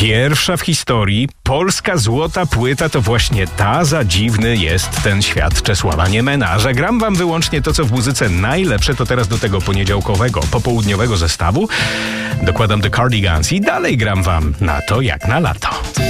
Pierwsza w historii polska złota płyta to właśnie ta, za dziwny jest ten świat Czesława Niemena. A że gram wam wyłącznie to, co w muzyce najlepsze, to teraz do tego poniedziałkowego, popołudniowego zestawu dokładam The Cardigans i dalej gram wam na to jak na lato.